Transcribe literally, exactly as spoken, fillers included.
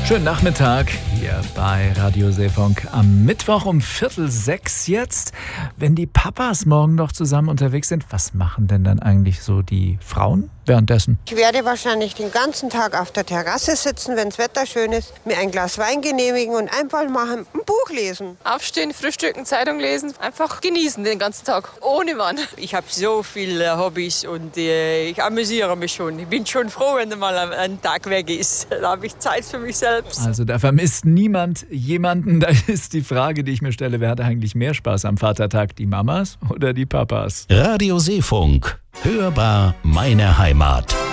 Schönen Nachmittag hier bei Radio Seefunk am Mittwoch um Viertel sechs jetzt. Wenn die Papas morgen noch zusammen unterwegs sind, was machen denn dann eigentlich so die Frauen währenddessen? Ich werde wahrscheinlich den ganzen Tag auf der Terrasse sitzen, wenn das Wetter schön ist, mir ein Glas Wein genehmigen und einfach mal ein Buch lesen. Aufstehen, frühstücken, Zeitung lesen, einfach genießen den ganzen Tag, ohne Mann. Ich habe so viele Hobbys und äh, ich amüsiere mich schon. Ich bin schon froh, wenn mal ein, ein Tag weg ist. Da habe ich Zeit für mich selbst. Also da vermisst niemand jemanden. Da ist die Frage, die ich mir stelle, wer hat eigentlich mehr Spaß am Vatertag, die Mamas oder die Papas? Radio Seefunk, hörbar meine Heimat.